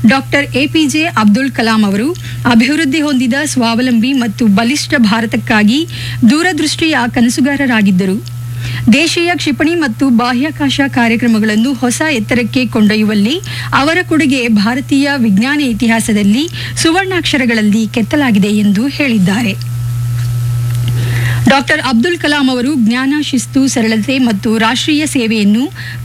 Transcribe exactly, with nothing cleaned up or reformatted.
Doctor APJ Abdul Kalam ಅವರು ಅಭಿವೃದ್ಧಿ ಹೊಂದಿದ ಸ್ವಾವಲಂಬಿ ಮತ್ತು ಬಲಿಷ್ಠ ಭಾರತಕ್ಕಾಗಿ ದೂರದೃಷ್ಟಿಯ ಕನಸುಗಾರರಾಗಿದ್ದರು. ದೇಶೀಯ ಕ್ಷಿಪಣಿ ಮತ್ತು ಬಾಹ್ಯಾಕಾಶ ಕಾರ್ಯಕ್ರಮಗಳನ್ನು ಹೊಸ ಎತ್ತರಕ್ಕೆ ಕೊಂಡೊಯ್ಯುವಲ್ಲಿ ಅವರ ಕೊಡುಗೆ ಭಾರತೀಯ ವಿಜ್ಞಾನ ಇತಿಹಾಸದಲ್ಲಿ ಸುವರ್ಣಾಕ್ಷರಗಳಲ್ಲಿ ಕೆತ್ತಲಾಗಿದೆ ಎಂದು ಹೇಳಿದ್ದಾರೆ. ಡಾಕ್ಟರ್ ಅಬ್ದುಲ್ ಕಲಾಂ ಅವರು ಜ್ಞಾನ, ಶಿಸ್ತು, ಸರಳತೆ ಮತ್ತು ರಾಷ್ಟ್ರೀಯ ಸೇವೆಯನ್ನು